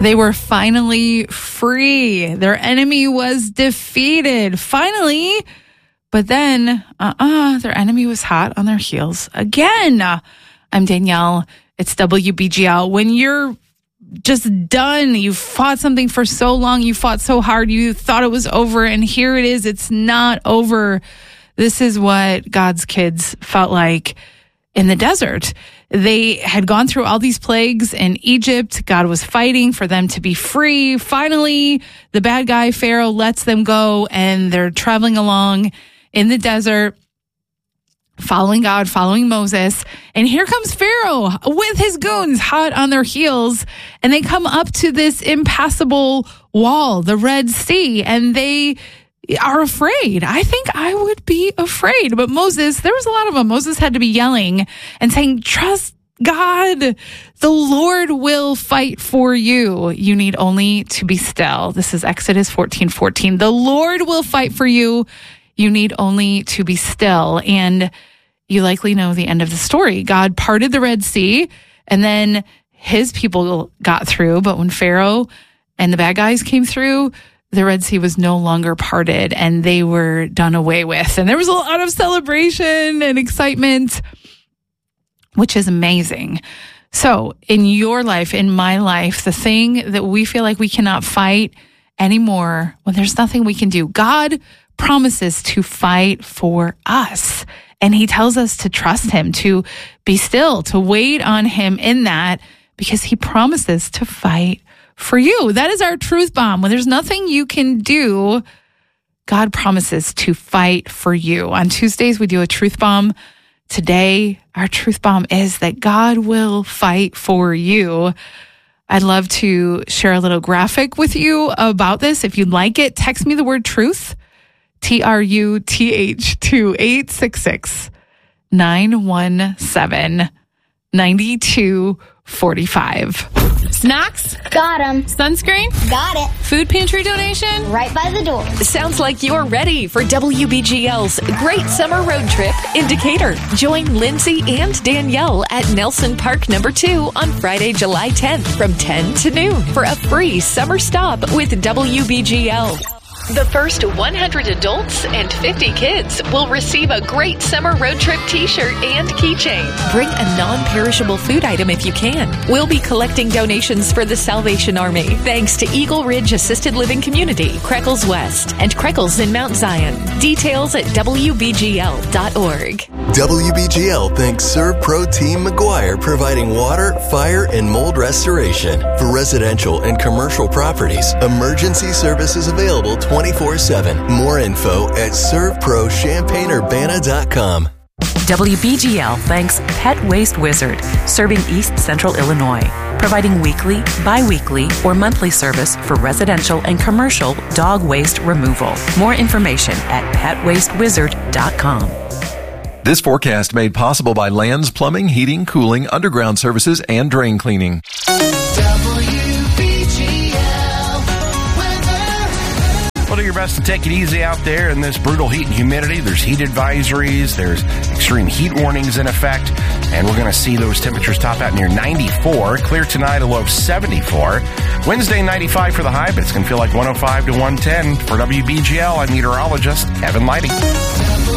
They were finally free. Their enemy was defeated. Finally. But then, their enemy was hot on their heels again. I'm Danielle. It's WBGL. When you're just done, you fought something for so long, you fought so hard, you thought it was over, and here it is. It's not over. This is what God's kids felt like in the desert. They had gone through all these plagues in Egypt. God was fighting for them to be free. Finally, the bad guy, Pharaoh, lets them go, and they're traveling along in the desert, following God, following Moses. And here comes Pharaoh with his goons hot on their heels. And they come up to this impassable wall, the Red Sea, and they are afraid. I think I would be afraid. But Moses, there was a lot of them. Moses had to be yelling and saying, trust God. The Lord will fight for you. You need only to be still. This is Exodus 14:14. The Lord will fight for you. You need only to be still. And you likely know the end of the story. God parted the Red Sea, and then his people got through. But when Pharaoh and the bad guys came through, the Red Sea was no longer parted, and they were done away with. And there was a lot of celebration and excitement, which is amazing. So in your life, in my life, the thing that we feel like we cannot fight anymore, when there's nothing we can do, God promises to fight for us. And he tells us to trust him, to be still, to wait on him in that, because he promises to fight for you. That is our truth bomb. When there's nothing you can do, God promises to fight for you. On Tuesdays, we do a truth bomb. Today, our truth bomb is that God will fight for you. I'd love to share a little graphic with you about this. If you'd like it, text me the word truth. TRUTH to 866-917-9245. Snacks? Got 'em. Sunscreen? Got it. Food pantry donation? Right by the door. Sounds like you're ready for WBGL's Great Summer Road Trip in Decatur. Join Lindsay and Danielle at Nelson Park No. 2 on Friday, July 10th from 10 to noon for a free summer stop with WBGL. The first 100 adults and 50 kids will receive a Great Summer Road Trip t-shirt and keychain. Bring a non-perishable food item if you can. We'll be collecting donations for the Salvation Army. Thanks to Eagle Ridge Assisted Living Community, Creckles West, and Creckles in Mount Zion. Details at WBGL.org. WBGL thanks ServPro Team McGuire, providing water, fire, and mold restoration. For residential and commercial properties, emergency services available 24/7. More info at ServProChampaignUrbana.com. WBGL thanks Pet Waste Wizard, serving East Central Illinois, providing weekly, bi-weekly, or monthly service for residential and commercial dog waste removal. More information at PetWasteWizard.com. This forecast made possible by Lands Plumbing, Heating, Cooling, Underground Services, and Drain Cleaning. Well, do your best to take it easy out there in this brutal heat and humidity. There's heat advisories. There's extreme heat warnings in effect. And we're going to see those temperatures top out near 94. Clear tonight, a low of 74. Wednesday, 95 for the high, but it's going to feel like 105 to 110. For WBGL, I'm meteorologist Evan Lighting.